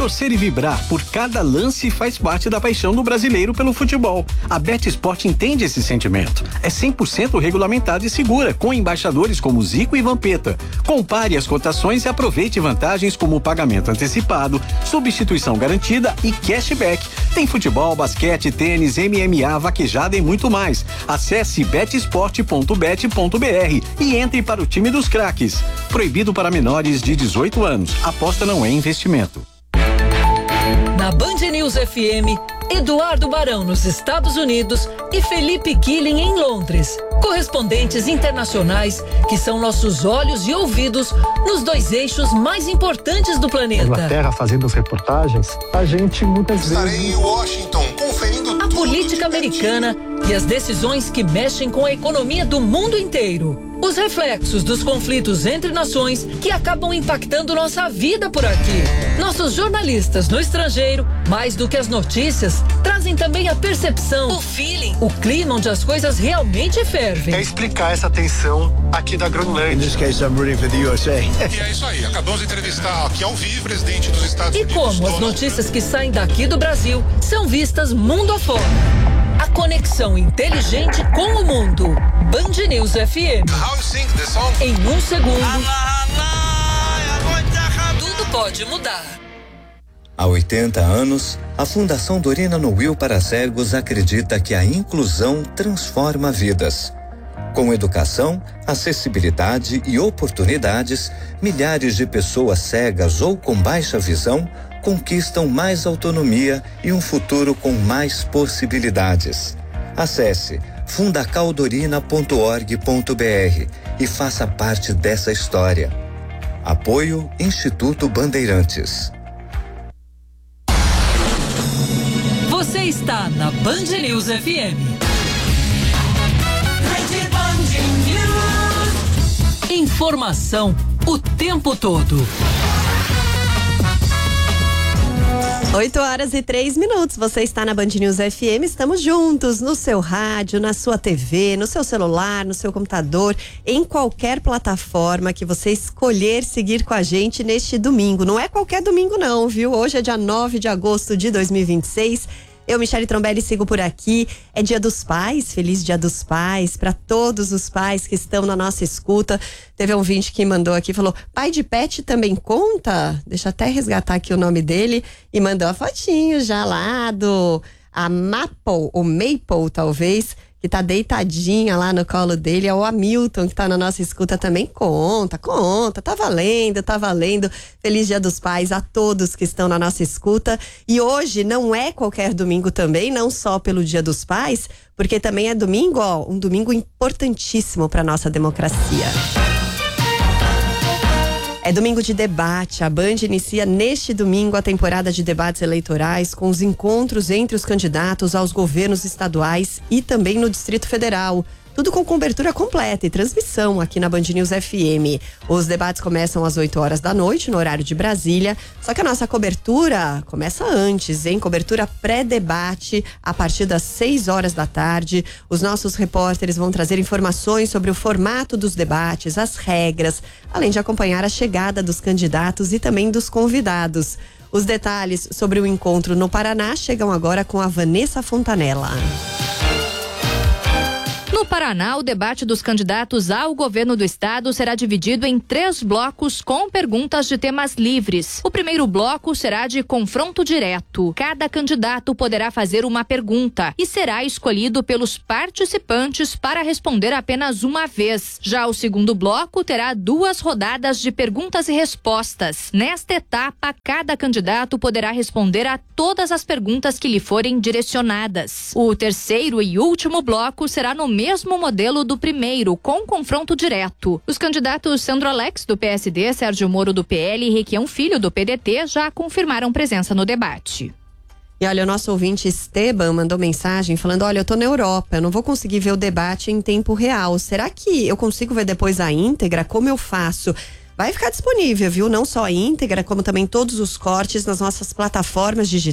Torcer e vibrar por cada lance faz parte da paixão do brasileiro pelo futebol. A BetSport entende esse sentimento. É 100% regulamentada e segura, com embaixadores como Zico e Vampeta. Compare as cotações e aproveite vantagens como pagamento antecipado, substituição garantida e cashback. Tem futebol, basquete, tênis, MMA, vaquejada e muito mais. Acesse betsport.bet.br e entre para o time dos craques. Proibido para menores de 18 anos. Aposta não é investimento. Na Band News FM, Eduardo Barão nos Estados Unidos e Felipe Killing em Londres. Correspondentes internacionais que são nossos olhos e ouvidos nos dois eixos mais importantes do planeta. Inglaterra fazendo as reportagens, a gente muitas vezes... Estarei em Washington conferindo a política americana e as decisões que mexem com a economia do mundo inteiro. Os reflexos dos conflitos entre nações que acabam impactando nossa vida por aqui. Nossos jornalistas no estrangeiro, mais do que as notícias, trazem também a percepção, o feeling, o clima onde as coisas realmente fervem. É explicar essa tensão aqui da Groenlândia. In this case, I'm rooting for the USA. E é isso aí, acabamos de entrevistar aqui ao vivo o presidente dos Estados Unidos. E como as notícias que saem daqui do Brasil são vistas mundo afora. A conexão inteligente com o mundo. Band News FM. How you sing the song? Em um segundo, tudo pode mudar. Há 80 anos, a Fundação Dorina Noil para Cegos acredita que a inclusão transforma vidas. Com educação, acessibilidade e oportunidades, milhares de pessoas cegas ou com baixa visão conquistam mais autonomia e um futuro com mais possibilidades. Acesse fundacaldorina.org.br e faça parte dessa história. Apoio Instituto Bandeirantes. Você está na Band News FM. Informação o tempo todo. 8h03. Você está na Band News FM. Estamos juntos no seu rádio, na sua TV, no seu celular, no seu computador, em qualquer plataforma que você escolher seguir com a gente neste domingo. Não é qualquer domingo não, viu? Hoje é dia 9 de agosto de 2026. Eu, Michele Trombelli, sigo por aqui. É Dia dos Pais, feliz Dia dos Pais para todos os pais que estão na nossa escuta. Teve um ouvinte que mandou aqui, falou, pai de pet também conta? Deixa eu até resgatar aqui o nome dele. E mandou a fotinho já lá a Maple, ou Maple talvez, que tá deitadinha lá no colo dele. É o Hamilton, que tá na nossa escuta também. Conta, tá valendo. Feliz Dia dos Pais a todos que estão na nossa escuta. E hoje não é qualquer domingo também, não só pelo Dia dos Pais, porque também é domingo, um domingo importantíssimo para nossa democracia. É domingo de debate. A Band inicia neste domingo a temporada de debates eleitorais com os encontros entre os candidatos aos governos estaduais e também no Distrito Federal. Tudo com cobertura completa e transmissão aqui na Band News FM. Os debates começam às 8 horas da noite, no horário de Brasília. Só que a nossa cobertura começa antes, hein? Cobertura pré-debate, a partir das 6 horas da tarde. Os nossos repórteres vão trazer informações sobre o formato dos debates, as regras, além de acompanhar a chegada dos candidatos e também dos convidados. Os detalhes sobre o encontro no Paraná chegam agora com a Vanessa Fontanella. No Paraná, o debate dos candidatos ao governo do estado será dividido em 3 blocos com perguntas de temas livres. O primeiro bloco será de confronto direto. Cada candidato poderá fazer uma pergunta e será escolhido pelos participantes para responder apenas uma vez. Já o segundo bloco terá 2 rodadas de perguntas e respostas. Nesta etapa, cada candidato poderá responder a todas as perguntas que lhe forem direcionadas. O terceiro e último bloco será no mesmo modelo do primeiro, com confronto direto. Os candidatos Sandro Alex, do PSD, Sérgio Moro, do PL e Requião Filho, do PDT, já confirmaram presença no debate. E olha, o nosso ouvinte Esteban mandou mensagem falando, olha, eu tô na Europa, eu não vou conseguir ver o debate em tempo real. Será que eu consigo ver depois a íntegra? Como eu faço? Vai ficar disponível, viu? Não só a íntegra, como também todos os cortes nas nossas plataformas digitais.